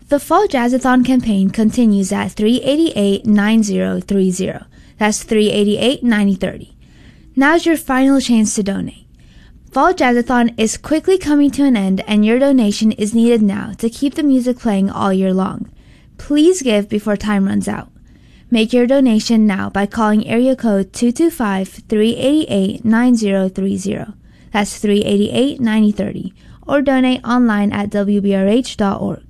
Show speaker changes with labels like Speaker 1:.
Speaker 1: The Fall Jazzathon campaign continues at 388-9030. That's 388-9030. Now's your final chance to donate. Fall Jazzathon is quickly coming to an end, and your donation is needed now to keep the music playing all year long. Please give before time runs out. Make your donation now by calling area code 225-388-9030. That's 388-9030. Or donate online at wbrh.org.